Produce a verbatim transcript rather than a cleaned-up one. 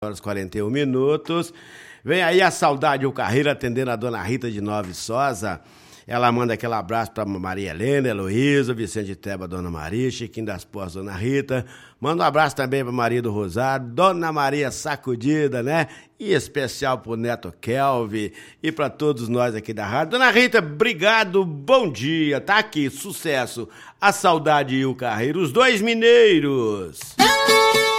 horas e quarenta e um minutos. Vem aí a saudade, o Carreiro atendendo a dona Rita de Nova Viçosa. Ela manda aquele abraço pra Maria Helena, Heloísa, Vicente Teba, Dona Maria, Chiquinho das Porras, Dona Rita. Manda um abraço também pra Maria do Rosário, Dona Maria Sacudida, né? E especial pro Neto Kelvin e pra todos nós aqui da rádio. Dona Rita, obrigado, bom dia. Tá aqui, sucesso. A saudade e o Carreiro, os dois mineiros.